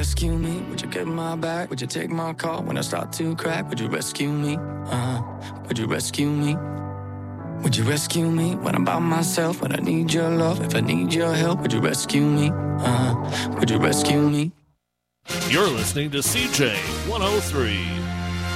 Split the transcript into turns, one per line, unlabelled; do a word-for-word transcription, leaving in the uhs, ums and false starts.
rescue me? Would you get my back? Would you take my call when I start to crack? Would you rescue me? Uh, would you rescue me? Would you rescue me when I'm by myself? When I need your love, if I need your help, would you rescue me? Uh, would you rescue me?
You're listening to C J one oh three.